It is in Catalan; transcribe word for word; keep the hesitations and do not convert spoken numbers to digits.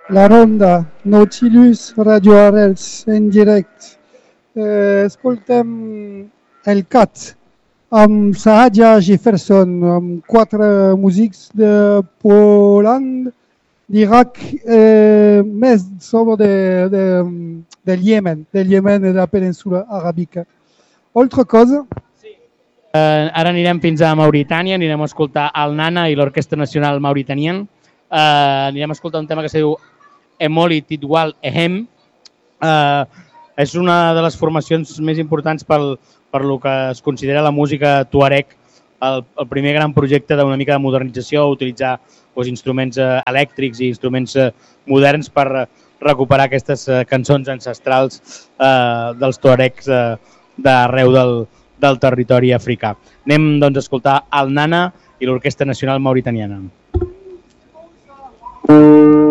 La Ronda, Nautilus, Radio Arrels, en direct. Eh, escoltem El Cat, amb Sahaja Jefferson, amb quatre músics de Poland, d'Iraq, eh, més sobre de, de, del Iemen, del Iemen i de la península aràbica. Altra cosa? Uh, ara anirem fins a Mauritània, anirem a escoltar el Nana i l'Orquestra Nacional Mauritanian. Uh, anirem a escoltar un tema que es diu Emoli Tidwal Ehem. Uh, és una de les formacions més importants pel, per lo que es considera la música tuareg, el, el primer gran projecte d'una mica de modernització, utilitzar doncs, instruments uh, elèctrics i instruments uh, moderns per uh, recuperar aquestes uh, cançons ancestrals uh, dels tuaregs uh, d'arreu del, del territori africà. Anem doncs, a escoltar el Nana i l'Orquestra Nacional Mauritaniana.